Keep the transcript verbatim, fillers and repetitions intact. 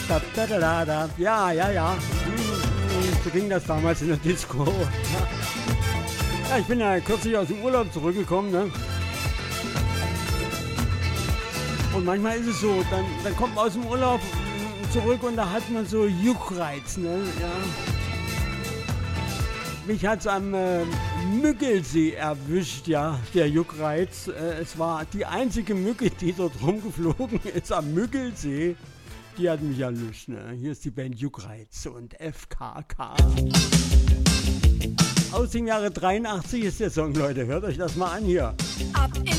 Da, da, da, da, da. Ja, ja, ja. So ging das damals in der Disco. Ja, ja, ich bin ja kürzlich aus dem Urlaub zurückgekommen, ne? Und manchmal ist es so, dann, dann kommt man aus dem Urlaub zurück und da hat man so Juckreiz, ne? Ja. Mich hat's am äh, Müggelsee erwischt, ja, der Juckreiz. Äh, es war die einzige Mücke, die dort rumgeflogen ist am Müggelsee. Die hat mich erwischt, ne? Hier ist die Band Juckreiz und F K K. Aus dem Jahre dreiundachtzig ist der Song, Leute. Hört euch das mal an hier. Ab in